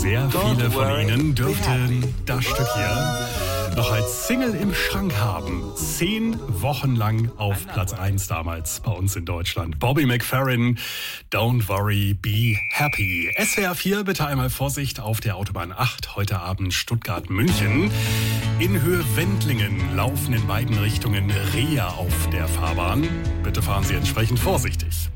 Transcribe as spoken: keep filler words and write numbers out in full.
Sehr viele von Ihnen dürften das Stück hier noch als Single im Schrank haben. Zehn Wochen lang auf Platz eins damals bei uns in Deutschland. Bobby McFerrin, Don't Worry, Be Happy. S W R vier, bitte einmal Vorsicht auf der Autobahn acht. Heute Abend Stuttgart-München. In Höhe Wendlingen laufen in beiden Richtungen Reher auf der Fahrbahn. Bitte fahren Sie entsprechend vorsichtig.